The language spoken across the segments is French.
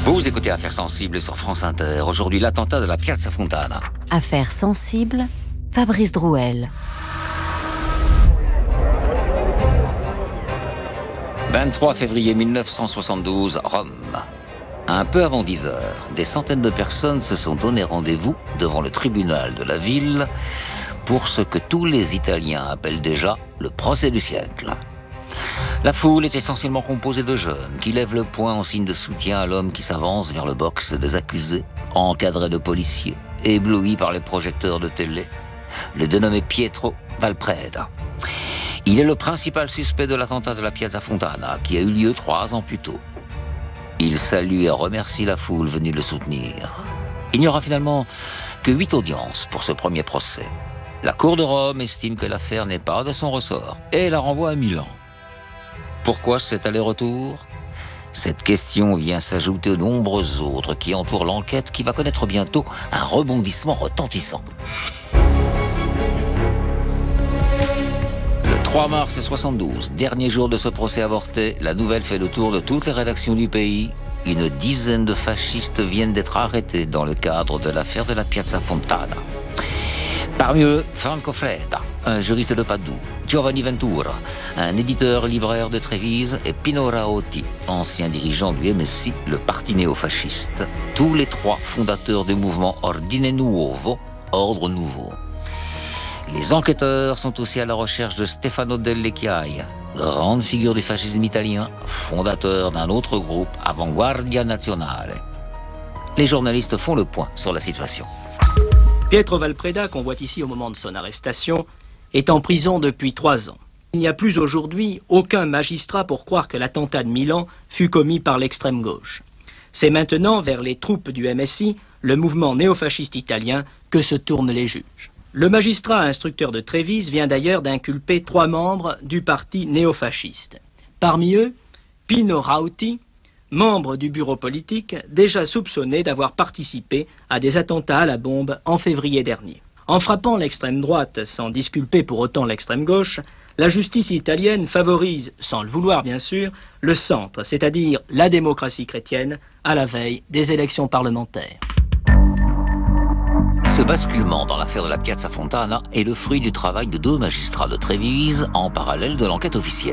Vous écoutez Affaires sensibles sur France Inter. Aujourd'hui, l'attentat de la Piazza Fontana. Affaires sensibles, Fabrice Drouel. 23 février 1972, Rome. Un peu avant 10 heures, des centaines de personnes se sont donné rendez-vous devant le tribunal de la ville pour ce que tous les Italiens appellent déjà le procès du siècle. La foule est essentiellement composée de jeunes qui lèvent le poing en signe de soutien à l'homme qui s'avance vers le box des accusés, encadré de policiers, ébloui par les projecteurs de télé, le dénommé Pietro Valpreda. Il est le principal suspect de l'attentat de la Piazza Fontana qui a eu lieu 3 ans plus tôt. Il salue et remercie la foule venue le soutenir. Il n'y aura finalement que 8 audiences pour ce premier procès. La Cour de Rome estime que l'affaire n'est pas de son ressort et la renvoie à Milan. Pourquoi cet aller-retour ? Cette question vient s'ajouter aux nombreuses autres qui entourent l'enquête qui va connaître bientôt un rebondissement retentissant. Le 3 mars 72, dernier jour de ce procès avorté, la nouvelle fait le tour de toutes les rédactions du pays. Une dizaine de fascistes viennent d'être arrêtés dans le cadre de l'affaire de la Piazza Fontana. Parmi eux, Franco Freda, un juriste de Padoue, Giovanni Ventura, un éditeur-libraire de Trévise, et Pino Rauti, ancien dirigeant du MSI, le parti néofasciste, tous les 3 fondateurs du mouvement Ordine Nuovo, Ordre Nouveau. Les enquêteurs sont aussi à la recherche de Stefano Delle Chiaie, grande figure du fascisme italien, fondateur d'un autre groupe, Avanguardia Nazionale. Les journalistes font le point sur la situation. Pietro Valpreda, qu'on voit ici au moment de son arrestation, est en prison depuis 3 ans. Il n'y a plus aujourd'hui aucun magistrat pour croire que l'attentat de Milan fut commis par l'extrême gauche. C'est maintenant vers les troupes du MSI, le mouvement néofasciste italien, que se tournent les juges. Le magistrat instructeur de Trévise vient d'ailleurs d'inculper 3 membres du parti néofasciste. Parmi eux, Pino Rauti, membre du bureau politique, déjà soupçonné d'avoir participé à des attentats à la bombe en février dernier. En frappant l'extrême droite sans disculper pour autant l'extrême gauche, la justice italienne favorise, sans le vouloir bien sûr, le centre, c'est-à-dire la démocratie chrétienne, à la veille des élections parlementaires. Ce basculement dans l'affaire de la Piazza Fontana est le fruit du travail de 2 magistrats de Trévise en parallèle de l'enquête officielle.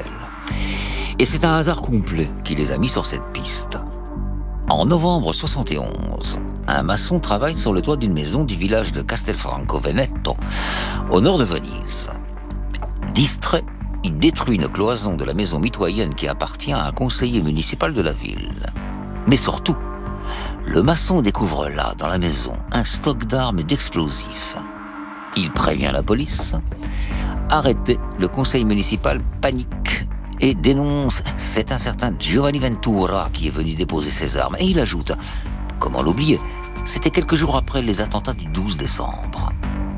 Et c'est un hasard complet qui les a mis sur cette piste. En novembre 71, un maçon travaille sur le toit d'une maison du village de Castelfranco Veneto, au nord de Venise. Distrait, il détruit une cloison de la maison mitoyenne qui appartient à un conseiller municipal de la ville. Mais surtout, le maçon découvre là, dans la maison, un stock d'armes et d'explosifs. Il prévient la police. Arrêté, le conseil municipal panique et dénonce c'est un certain Giovanni Ventura qui est venu déposer ses armes. Et il ajoute, comment l'oublier, c'était quelques jours après les attentats du 12 décembre.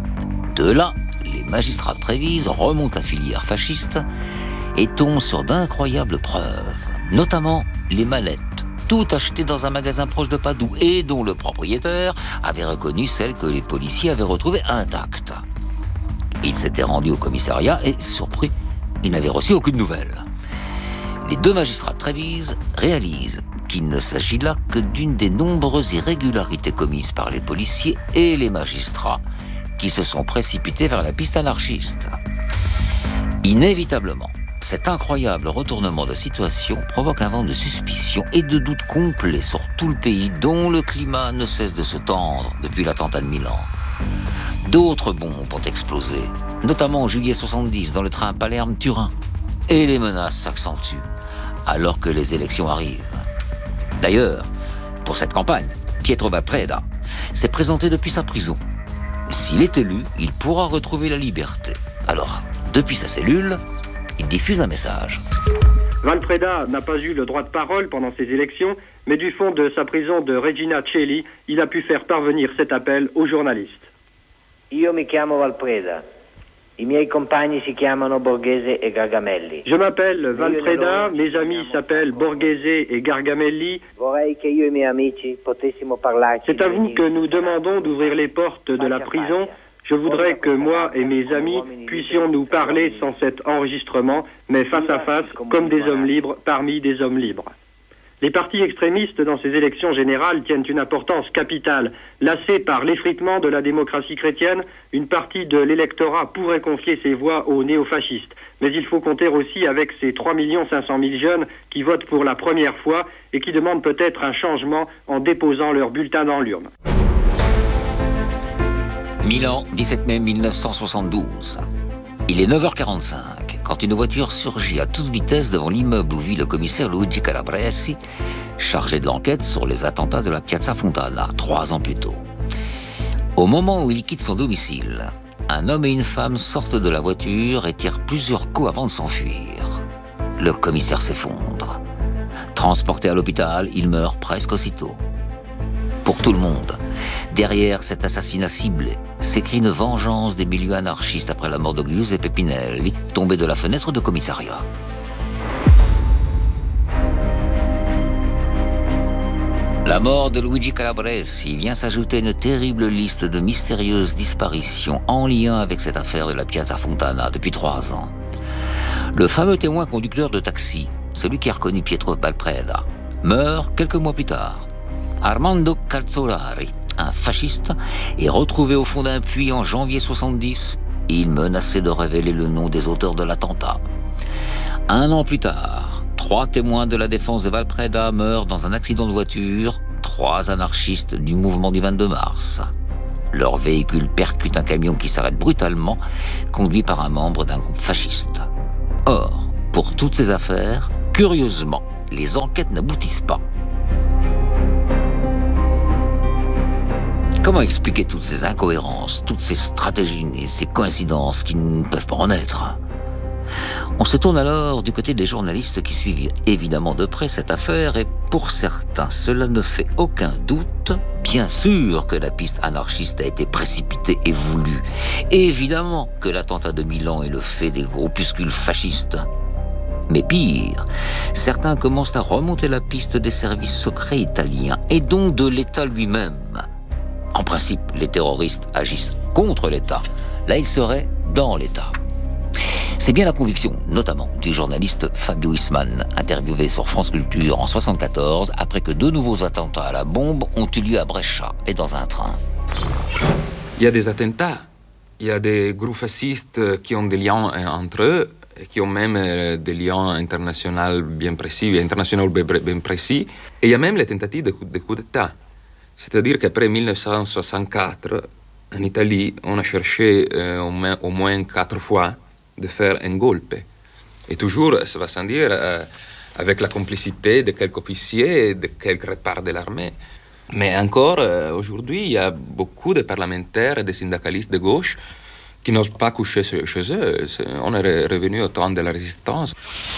De là, les magistrats de Trévise remontent la filière fasciste et tombent sur d'incroyables preuves, notamment les mallettes, toutes achetées dans un magasin proche de Padoue et dont le propriétaire avait reconnu celles que les policiers avaient retrouvées intactes. Il s'était rendu au commissariat et, surpris, il n'avait reçu aucune nouvelle. Les 2 magistrats de Trévise réalisent qu'il ne s'agit là que d'une des nombreuses irrégularités commises par les policiers et les magistrats qui se sont précipités vers la piste anarchiste. Inévitablement, cet incroyable retournement de situation provoque un vent de suspicion et de doute complet sur tout le pays dont le climat ne cesse de se tendre depuis l'attentat de Milan. D'autres bombes ont explosé, notamment en juillet 70 dans le train Palerme-Turin. Et les menaces s'accentuent alors que les élections arrivent. D'ailleurs, pour cette campagne, Pietro Valpreda s'est présenté depuis sa prison. S'il est élu, il pourra retrouver la liberté. Alors, depuis sa cellule, il diffuse un message. Valpreda n'a pas eu le droit de parole pendant ces élections, mais du fond de sa prison de Regina Coeli, il a pu faire parvenir cet appel aux journalistes. Io mi chiamo Valpreda. I miei compagni si chiamano Borghese e Gargamelli. Je m'appelle Valpreda, mes amis s'appellent Borghese et Gargamelli. Vorrei che io e i miei amici potessimo parlarci. C'est à vous que nous demandons d'ouvrir les portes de la prison. Je voudrais que moi et mes amis puissions nous parler sans cet enregistrement, mais face à face, comme des hommes libres parmi des hommes libres. Les partis extrémistes dans ces élections générales tiennent une importance capitale. Lassés par l'effritement de la démocratie chrétienne, une partie de l'électorat pourrait confier ses voix aux néofascistes. Mais il faut compter aussi avec ces 3 500 000 jeunes qui votent pour la première fois et qui demandent peut-être un changement en déposant leur bulletin dans l'urne. Milan, 17 mai 1972. Il est 9h45 quand une voiture surgit à toute vitesse devant l'immeuble où vit le commissaire Luigi Calabresi, chargé de l'enquête sur les attentats de la Piazza Fontana, 3 ans plus tôt. Au moment où il quitte son domicile, un homme et une femme sortent de la voiture et tirent plusieurs coups avant de s'enfuir. Le commissaire s'effondre. Transporté à l'hôpital, il meurt presque aussitôt. Pour tout le monde, derrière cet assassinat ciblé, s'écrit une vengeance des milieux anarchistes après la mort de Giuseppe Pinelli, tombé de la fenêtre de commissariat. La mort de Luigi Calabresi vient s'ajouter à une terrible liste de mystérieuses disparitions en lien avec cette affaire de la Piazza Fontana depuis 3 ans. Le fameux témoin conducteur de taxi, celui qui a reconnu Pietro Valpreda, meurt quelques mois plus tard. Armando Calzolari, un fasciste, est retrouvé au fond d'un puits en janvier 70. Il menaçait de révéler le nom des auteurs de l'attentat. 1 an plus tard, 3 témoins de la défense de Valpreda meurent dans un accident de voiture, 3 anarchistes du mouvement du 22 mars. Leur véhicule percute un camion qui s'arrête brutalement, conduit par un membre d'un groupe fasciste. Or, pour toutes ces affaires, curieusement, les enquêtes n'aboutissent pas. Comment expliquer toutes ces incohérences, toutes ces stratégies et ces coïncidences qui ne peuvent pas en être ? On se tourne alors du côté des journalistes qui suivent évidemment de près cette affaire et pour certains, cela ne fait aucun doute. Bien sûr que la piste anarchiste a été précipitée et voulue. Et évidemment que l'attentat de Milan est le fait des groupuscules fascistes. Mais pire, certains commencent à remonter la piste des services secrets italiens et donc de l'État lui-même. En principe, les terroristes agissent contre l'État. Là, ils seraient dans l'État. C'est bien la conviction, notamment, du journaliste Fabio Isman, interviewé sur France Culture en 1974, après que 2 nouveaux attentats à la bombe ont eu lieu à Brescia et dans un train. Il y a des attentats, il y a des groupes fascistes qui ont des liens entre eux, qui ont même des liens internationaux bien précis, et il y a même les tentatives de coup d'État. C'est-à-dire qu'après 1964, en Italie, on a cherché au moins 4 fois de faire un golpe. Et toujours, ça va sans dire, avec la complicité de quelques officiers et de quelques parts de l'armée. Mais encore, aujourd'hui, il y a beaucoup de parlementaires et de syndicalistes de gauche qui n'osent pas coucher chez eux. On est revenu au temps de la résistance.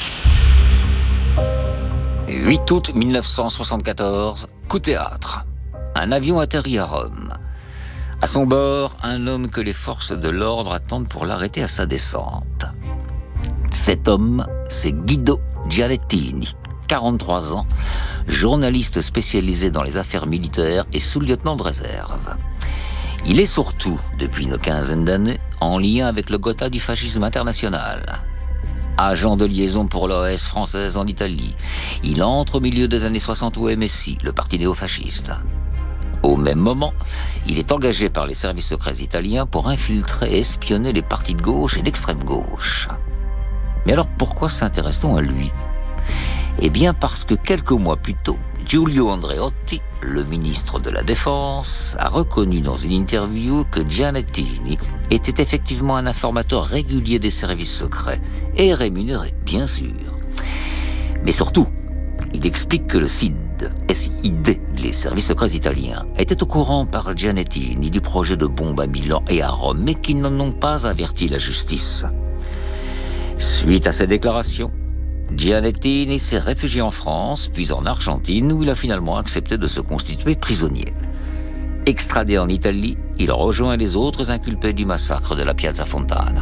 8 août 1974, coup de théâtre. Un avion atterrit à Rome. À son bord, un homme que les forces de l'ordre attendent pour l'arrêter à sa descente. Cet homme, c'est Guido Giannettini, 43 ans, journaliste spécialisé dans les affaires militaires et sous-lieutenant de réserve. Il est surtout, depuis une quinzaine d'années, en lien avec le Gotha du fascisme international. Agent de liaison pour l'OS française en Italie, il entre au milieu des années 60 au MSI, le parti néofasciste. Au même moment, il est engagé par les services secrets italiens pour infiltrer et espionner les partis de gauche et d'extrême gauche. Mais alors pourquoi s'intéresse-t-on à lui ? Eh bien parce que quelques mois plus tôt, Giulio Andreotti, le ministre de la Défense, a reconnu dans une interview que Giannettini était effectivement un informateur régulier des services secrets et rémunéré, bien sûr. Mais surtout, il explique que le SID, les services secrets italiens, étaient au courant par Giannettini du projet de bombe à Milan et à Rome, mais qu'ils n'en ont pas averti la justice. Suite à ces déclarations, Giannettini s'est réfugié en France, puis en Argentine, où il a finalement accepté de se constituer prisonnier. Extradé en Italie, il rejoint les autres inculpés du massacre de la Piazza Fontana.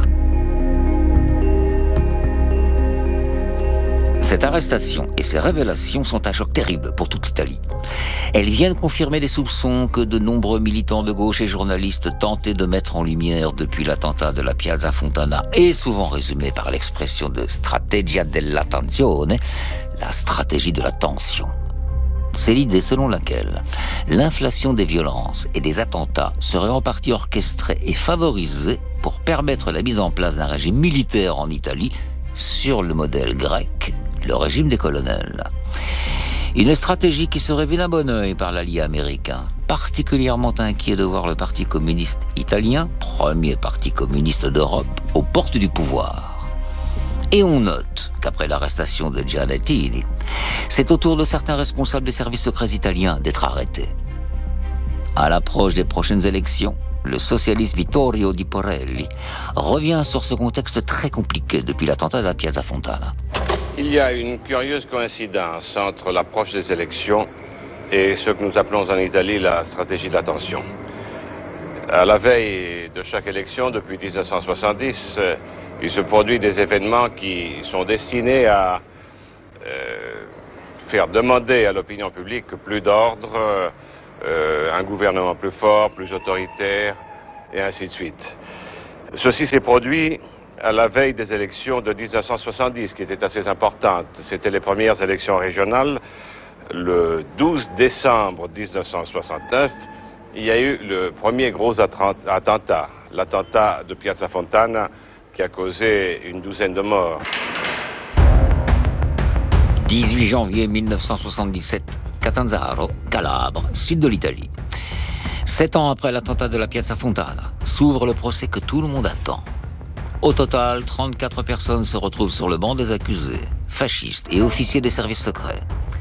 Cette arrestation et ces révélations sont un choc terrible pour toute l'Italie. Elles viennent confirmer les soupçons que de nombreux militants de gauche et journalistes tentaient de mettre en lumière depuis l'attentat de la Piazza Fontana, et souvent résumé par l'expression de strategia della tensione, la stratégie de la tension. C'est l'idée selon laquelle l'inflation des violences et des attentats serait en partie orchestrée et favorisée pour permettre la mise en place d'un régime militaire en Italie sur le modèle grec, le régime des colonels. Une stratégie qui serait vue d'un bon œil par l'allié américain, particulièrement inquiet de voir le Parti communiste italien, premier parti communiste d'Europe, aux portes du pouvoir. Et on note qu'après l'arrestation de Giannettini, c'est au tour de certains responsables des services secrets italiens d'être arrêtés. À l'approche des prochaines élections, le socialiste Vittorio Di Porelli revient sur ce contexte très compliqué depuis l'attentat de la Piazza Fontana. Il y a une curieuse coïncidence entre l'approche des élections et ce que nous appelons en Italie la stratégie de l'attention. À la veille de chaque élection, depuis 1970, il se produit des événements qui sont destinés à faire demander à l'opinion publique plus d'ordre, un gouvernement plus fort, plus autoritaire, et ainsi de suite. Ceci s'est produit à la veille des élections de 1970, qui étaient assez importantes. C'était les premières élections régionales. Le 12 décembre 1969, il y a eu le premier gros attentat, l'attentat de Piazza Fontana, qui a causé une douzaine de morts. 18 janvier 1977, Catanzaro, Calabre, sud de l'Italie. 7 ans après l'attentat de la Piazza Fontana, s'ouvre le procès que tout le monde attend. Au total, 34 personnes se retrouvent sur le banc des accusés, fascistes et officiers des services secrets.